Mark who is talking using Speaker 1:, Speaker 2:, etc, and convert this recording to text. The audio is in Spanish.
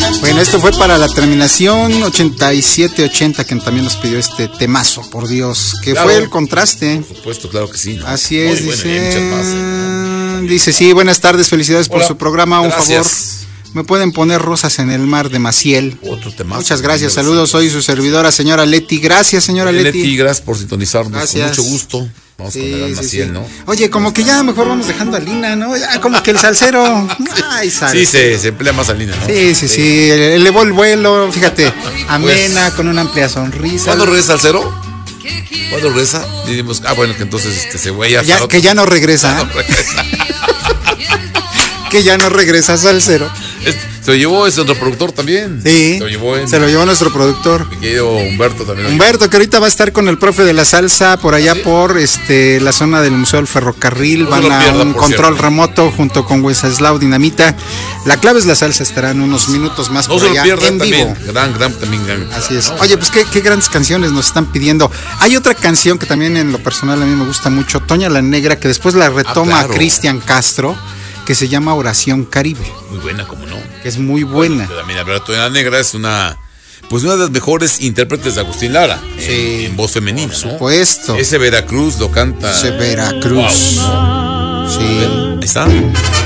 Speaker 1: Bueno, esto fue para la terminación 8780, que también nos pidió este temazo, por Dios, que
Speaker 2: claro,
Speaker 1: fue el contraste.
Speaker 2: Por supuesto, claro que sí, ¿no?
Speaker 1: Así es,
Speaker 2: muy
Speaker 1: dice.
Speaker 2: Bueno,
Speaker 1: Dice, sí, buenas tardes, felicidades por
Speaker 2: Hola,
Speaker 1: su programa, un
Speaker 2: gracias.
Speaker 1: favor. Me pueden poner Rosas en el Mar de Maciel.
Speaker 2: Otro temazo.
Speaker 1: Muchas gracias, saludos, soy su servidora, señora Leti. Gracias, señora Leti.
Speaker 2: Gracias por sintonizarnos,
Speaker 1: Gracias.
Speaker 2: con mucho gusto. Vamos con el Maciel, ¿no?
Speaker 1: Oye, como que ya mejor vamos dejando a Lina, ¿no? Ya como que el salsero. Ay,
Speaker 2: sí, se emplea más a Lina, ¿no?
Speaker 1: Sí. Elevó el vuelo, fíjate, amena, pues, con una amplia sonrisa.
Speaker 2: ¿Cuándo regresa al cero? ¿Cuándo regresa? Dijimos, bueno, que entonces se güey
Speaker 1: ya, que ya no regresa. Que ya no regresa al cero.
Speaker 2: Se lo llevó ese otro productor también.
Speaker 1: Sí, se lo llevó nuestro productor.
Speaker 2: Mi querido Humberto también.
Speaker 1: Humberto, que ahorita va a estar con el profe de la salsa por allá, ¿sí? Por la zona del Museo del Ferrocarril. No van a un control remoto junto con Wenceslao Dinamita. La clave es la salsa, estarán unos minutos más por allá en vivo.
Speaker 2: Gran.
Speaker 1: Así es. Oye, pues qué grandes canciones nos están pidiendo. Hay otra canción que también en lo personal a mí me gusta mucho, Toña la Negra, que después la retoma Cristian Castro, que se llama Oración Caribe.
Speaker 2: Muy buena, como no.
Speaker 1: Que es muy buena.
Speaker 2: También la verdad, Toña la Negra es una de las mejores intérpretes de Agustín Lara, sí, en voz femenina,
Speaker 1: por supuesto.
Speaker 2: ¿no? Ese Veracruz lo canta.
Speaker 1: Ese Veracruz.
Speaker 2: Wow.
Speaker 1: Sí.
Speaker 2: Ahí está.